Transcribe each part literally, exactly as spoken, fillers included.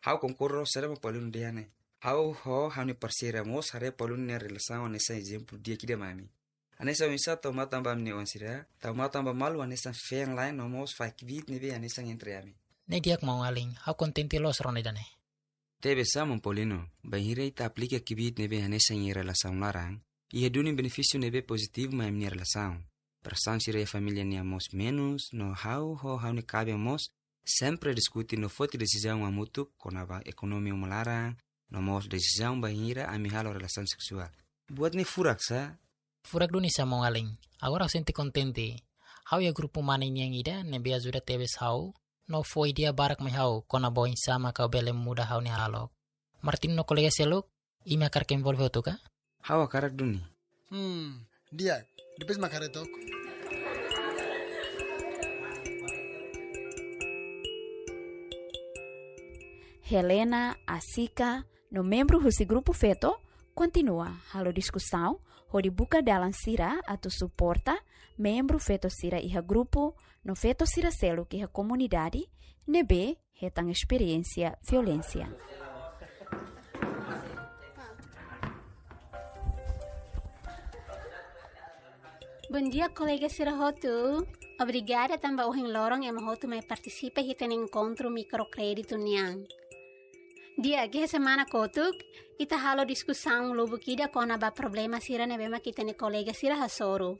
Hau concorro será polun diane. Hau ho hau ni parsira mos hare polun ne relação anessa exemplo dia que de mami. Anessa misa toma tamba mne onsira, toma tamba malu anessa feng lain nomos fakvit nebe anessa entre ami. Ne diak mau aling, hau contenti los ronidane. Tebe samon polino, bahira ita aplica kibit nebe anessa em relação larang, e redune benefício nebe positivo ma em relação. Pressão sira família ni amos menos, no hau ho hau ni cabe amos, sempre discute no foto decisão a mutu com a economia malarang, no mos decisão bahira a mihalo relação sexual. Buat ni furak sa? Furak duni sa mau aling, agora senti contente. Hau ya grupo maning yang ida nebe ajuda tebes hau, no foi dia barak mai hau kona boin sama kau bele muda hau ni halok. Martin no kolega seluk, ime akar ke envolve tu ka? Hau akarak duni. Hmm, dia, depois makaretok. Helena, Asika, no membro desse grupo feto, continua a discussão, onde buka dalam sira atau suporta membro feto sira iha grupo, no feto sira selo que a comunidade, nebe retang experiência violência. Bom dia, colega Sira Rotu. Obrigada também ao Lorong e Mahotu me participa e tem encontro microcrédito niang. Dia que semana kotuk ita halo discussão lobo kida kona ba problema sira nebema kita ne colega sira hasoro.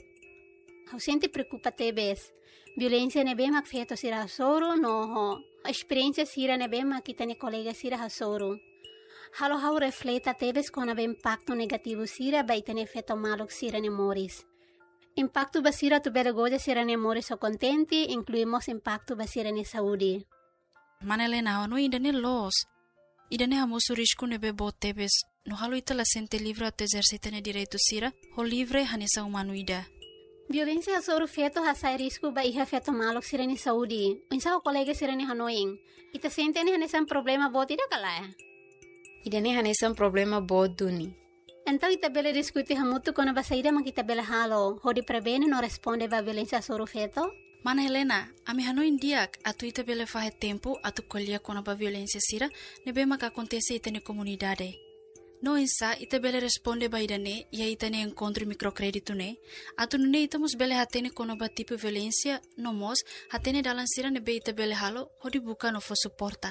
Hau sente preocupa tebes. Violência nebema feito sira hasoro no ho. A experiência sira nebema kita ne colega sira hasoro. Halo hau refleta tebes kona ba impacto negativo sira ba ita ne feto malok sira ne moris. Impacto basira tu bela goja sira ne moris o contenti, incluímos impacto basira ne saúde. Manelena, no ainda ne los. Idane hamosu risco nebe botebes, no halo ita la sente livre at exercita ne direito sira, ho livre hanesa humanuida. Violência hasoro feto hasai risco ba iha feto malok sira ne saúde. Unsa o colega sira ne hanoing. Ita sente ne hanesa problema bot ida kalaya. Idane hanesa problema bot duni. Então ita bela discuti hamutu kona ba saída man kita bela halo, ho di prevene no responde ba violência hasoro feto. Mana Helena, ami hano indiak atu ita bele fahe tempo atu kolia kona ba violência sira nebe maka acontece ita ne comunidade. No insa ita bele responde ba idane ia ita ne encontro microcrédito ne atu nune ita mos bele hatene kona ba tipo violência no mos hatene dalan sira nebe ita bele halo hodi buka no fo suporta.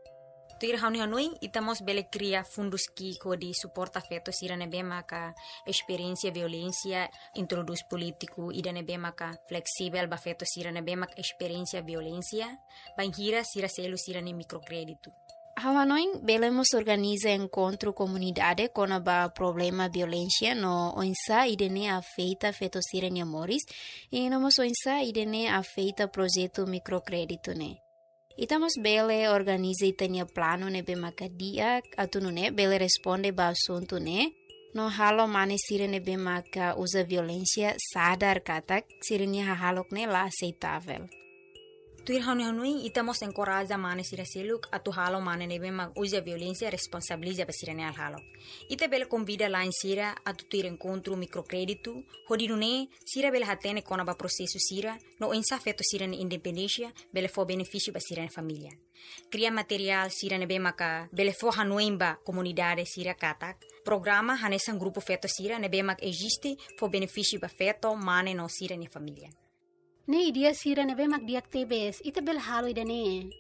Tuir hauni hanui itamos bele cria fundos ki kodi suporta feto sira nebe maka experiência violência introduz político ida nebe maka flexível ba feto sira nebe maka experiência violência banhira sira selo sira ne microcrédito. Hanoi belemos organiza encontro comunidade com a problema violência no onsa idene afeita feto sira ne amores e no mos onsa idene afeita projeto microcrédito ne. Itamos bele organiza itania plano nebe makadia atunu ne bele responde ba assunto ne no halo mane sira nebe maka usa violência sadar katak sirnya halok ne la aceitável. Tuir hauni hanui itamos encoraja mane sira seluk atu halo mane nebe mak usa violência responsabiliza ba sira ne al halo. Ita bele convida lá em sira atu tuir encontro microcrédito hodi nune sira bele hatene kona ba processo sira no insa feto sira ne independência bele fo benefício ba sira ne família. Cria material sira nebe maka bele fo hanui ba comunidade sira katak. Programa hanesan grupo feto sira nebe mak existe fo benefício ba feto mane no sira ne família. Ne idia sira nebe mak diak tebes, ita bel halo idane.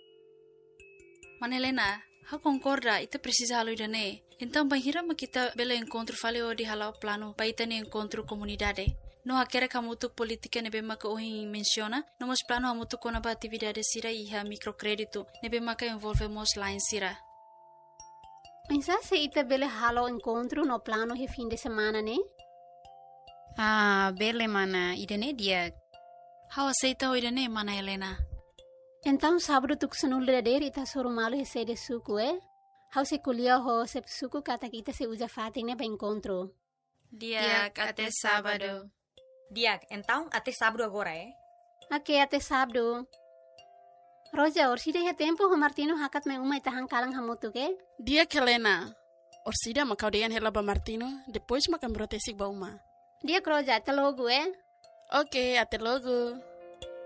Manelena, ha concorda, ita precisa halo idane. Então banhira ma kita bela encontro fale o di halo plano pa ita ne encontro comunidade. No hakere kamutuk politika nebe maka ohi menciona, no mos plano amutuk kona ba atividade sira iha microcrédito, nebe maka envolve mos line sira. Pensa se ita bele halo encontro no plano he fim de semana ne? Ah, bele mana, idane dia. How aceita o idane, mana Helena? Então sábado tu kusunul dader ita soro malo he sede suku eh? How se kulia ho se suku kata kita se usa fating ne ba encontro. Diak, até sábado. Diak, então até sábado agora eh? Ok, até sábado. Roja, orsida he tempo ho Martino hakat me uma ita hangkalang hamutu ke? Diak Helena. Orsida makau dian hela ba Martino, depois makam brotesik ba uma. Diak Roja, até logo eh? Ok, até logo.